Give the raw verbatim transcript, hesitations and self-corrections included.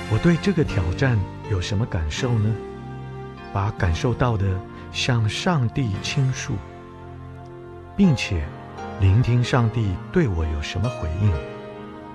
我对这个挑战有什么感受呢？把感受到的向上帝倾诉，并且聆听上帝对我有什么回应。